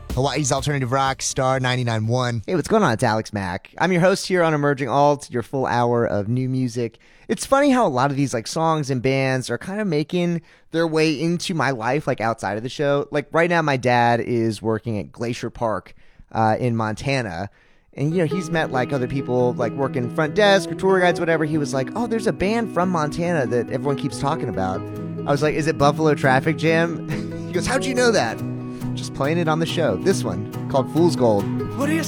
Hawaii's alternative rock, Star 99.1. Hey, what's going on? It's Alex Mack. I'm your host here on Emerging Alt, your full hour of new music. It's funny how a lot of these songs and bands are kind of making their way into my life, outside of the show. Right now, my dad is working at Glacier Park in Montana. And, he's met other people working front desk or tour guides, whatever. He was like, oh, there's a band from Montana that everyone keeps talking about. I was like, is it Buffalo Traffic Jam? He goes, how'd you know that? Just playing it on the show. This one called Fool's Gold. What do you